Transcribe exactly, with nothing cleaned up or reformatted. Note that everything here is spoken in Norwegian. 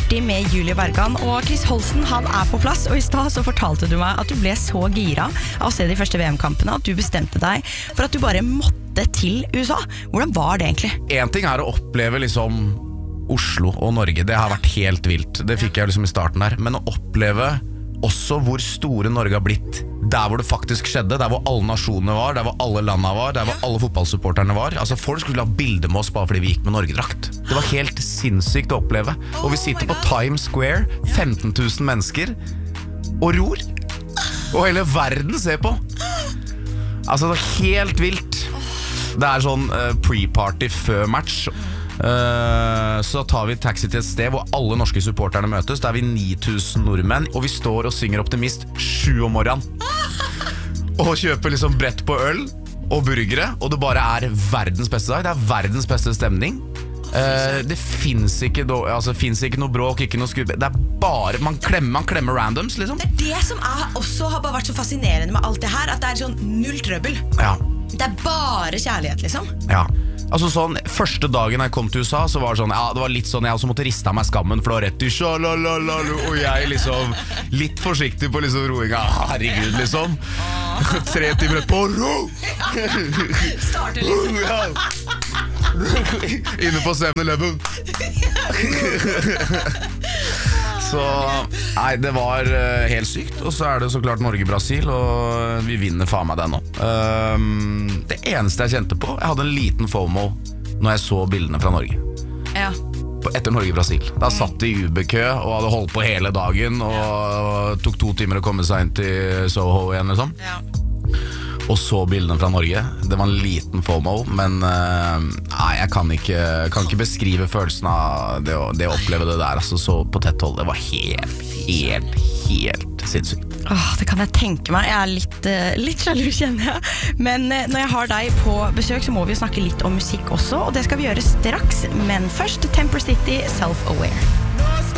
Sporty med Julie Bergan. Og Chris Holsten, han er på plass. Og i stad så fortalte du meg at du ble så gira av å se de første V M-kampene at du bestemte deg for at du bare måtte til U S A. Hvordan var det egentlig? En ting er å oppleve liksom Oslo og Norge. Det har vært helt vilt. Det fikk jeg liksom i starten der. Men å oppleve også hvor store Norge har blitt der hvor det faktisk skjedde, der hvor alle nasjonene var, der hvor alle landene var, der hvor alle fotballsupporterne var. Altså folk skulle ha bilder med oss bare fordi vi gikk med Norgedrakt. Det var helt sinnssykt å oppleve. Og vi sitter på Times Square, femten tusen mennesker, og ror. Og hele verden ser på. Altså det er helt vilt. Det er sånn uh, pre-party før match. Uh, så tar vi taxi til et sted hvor alle norske supporterne møtes. Der er vi ni tusen nordmenn, og vi står og synger Optimist sju om morgenen og kjøper liksom brett på øl og burgere. Og det bare er verdens beste dag. Det er verdens beste stemning. uh, Det finnes ikke, do, altså, finnes ikke noe bråk, ikke noe skudd. Det er bare, man klemmer, man klemmer randoms liksom. Det er det som er, også har bare vært så fascinerende med alt det her, at det er sånn null trøbbel. Ja. Det er bare kjærlighet liksom. Ja. Altså sånn, første dagen jeg kom til U S A, så var det sånn, ja, det var litt sånn, jeg også måtte riste av meg skammen, for det var rett i sjalalalalala, og jeg liksom, litt forsiktig på liksom roinga, herregud liksom, tre timer rett på, ro! Starter liksom. Ja. Inne på seven eleven. Så, nei, det var uh, helt sykt. Og så er det så klart Norge-Brasil, og vi vinner faen meg den nå. um, Det eneste jeg kjente på, jeg hadde en liten FOMO når jeg så bildene fra Norge. Ja. Etter Norge-Brasil. Da satt i Uber-kø og hadde holdt på hele dagen, og ja. Tok to timer å komme seg inn til Soho igjen liksom. Ja. Og så bildene fra Norge. Det var en liten FOMO, men uh, nei, jeg kan ikke, kan ikke beskrive følelsen av det å, det å oppleve det der altså, så på tett hold. Det var helt, helt, helt sinnssykt. Åh, det kan jeg tenke meg. Jeg er litt, uh, litt sjalu, kjenner jeg. Men uh, når jeg har deg på besøk, så må vi jo snakke litt om musikk også, og det skal vi gjøre straks. Men først Temper City, Self-Aware.